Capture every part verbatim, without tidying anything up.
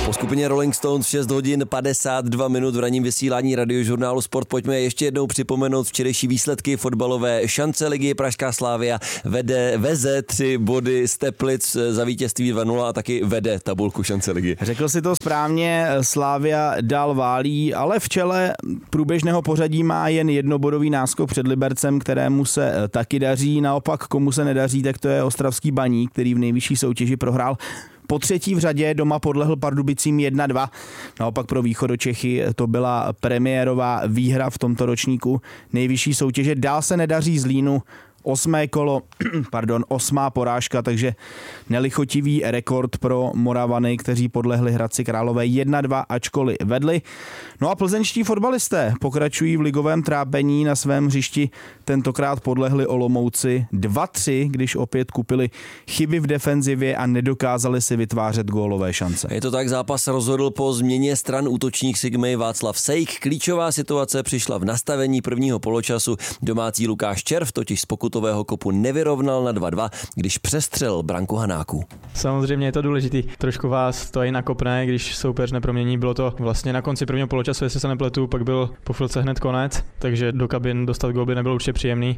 Po skupině Rolling Stones šest hodin padesát dva minut v ranním vysílání Radiožurnálu Sport. Pojďme ještě jednou připomenout včerejší výsledky fotbalové šance ligy. Pražská Slavia vede, veze tři body z Teplic za vítězství dva nula a taky vede tabulku šance ligy. Řekl si to správně, Slavia dál válí, ale v čele průběžného pořadí má jen jednobodový náskok před Libercem, kterému se taky daří. Naopak, komu se nedaří, tak to je ostravský Baník, který v nejvyšší soutěži prohrál po třetí v řadě, doma podlehl Pardubicím jedna dva. Naopak pro Východočechy to byla premiérová výhra v tomto ročníku nejvyšší soutěže. Dál se nedaří Zlínu, osmé kolo, pardon, osmá porážka, takže nelichotivý rekord pro Moravany, kteří podlehli Hradci Králové jedna dva, ačkoliv vedli. No a plzeňští fotbalisté pokračují v ligovém trápení, na svém hřišti tentokrát podlehli Olomouci dva tři, když opět kupili chyby v defenzivě a nedokázali si vytvářet gólové šance. Je to tak, zápas rozhodl po změně stran útočník Sigmy Václav Sejk. Klíčová situace přišla v nastavení prvního poločasu. Domácí Lukáš Červ totiž z pokutového kopu nevyrovnal na dva dva, když přestřelil branku Hanáků. Samozřejmě je to důležitý. Trošku vás to i nakopne, když soupeř nepromění. Bylo to vlastně na konci prvního poločasu, jestli se nepletu, pak byl po chvilce hned konec, takže do kabin dostat gól by nebylo určitě příjemný.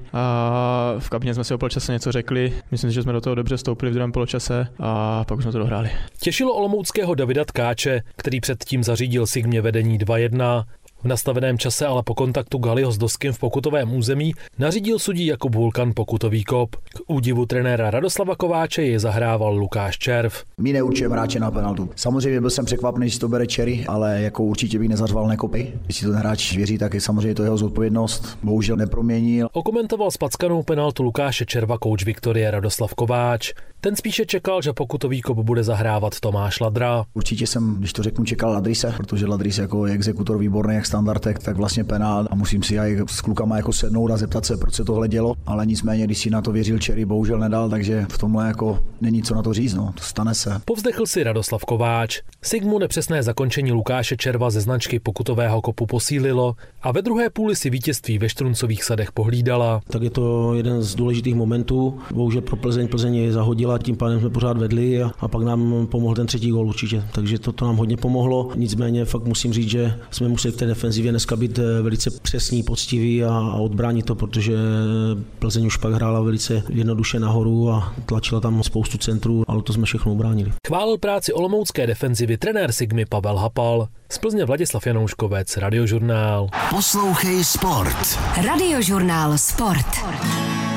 A v kabině jsme si o poločase něco řekli. Myslím si, že jsme do toho dobře vstoupili v druhém poločase a pak už jsme to dohráli. Těšilo olomouckého Davida Tkáče, který předtím zařídil Sigmě vedení dva jedna. V nastaveném čase ale po kontaktu Galiho s Doskem v pokutovém území nařídil sudí Jakub Vulkan pokutový kop. K údivu trenéra Radoslava Kováče je zahrával Lukáš Červ. My neurčujeme hráče na penaltu. Samozřejmě byl jsem překvapený, že to bere Cherry, ale jako určitě bych nezařval nekopy. Když si ten hráč věří, tak je samozřejmě to jeho zodpovědnost. Bohužel neproměnil. Okomentoval spackanou penaltu Lukáše Červa kouč Viktorie Radoslav Kováč. Ten spíše čekal, že pokutový kop bude zahrávat Tomáš Ladra. Určitě jsem, když to řeknu, čekal Ladrise, protože Ladris jako je exekutor výborný jak standardek, tak vlastně penál a musím si aj s klukama jako sednout a zeptat se, proč se tohle dělo, ale nicméně, když si na to věřil Cherry, bohužel nedal, takže v tomhle jako není co na to říct, no, to stane se. Povzdechl si Radoslav Kováč. Sigmu nepřesné zakončení Lukáše Červa ze značky pokutového kopu posílilo a ve druhé půli si vítězství ve Štruncových sadech pohlídala. Tak je to jeden z důležitých momentů. Bohužel pro Plzeň Plzeň zahodila, tím pádem jsme pořád vedli a, a pak nám pomohl ten třetí gól určitě. Takže to, to nám hodně pomohlo. Nicméně fakt musím říct, že jsme museli v té defenzivě dneska být velice přesní, poctiví a, a odbránit to, protože Plzeň už pak hrála velice jednoduše nahoru a tlačila tam spoustu centrů, ale to jsme všechno ubránili. Chválil práci olomoucké defenzivy trenér Sigmy Pavel Hapal. Z Plzně Vladislav Janouškovec, Radiožurnál. Poslouchej Sport. Radiožurnál Sport.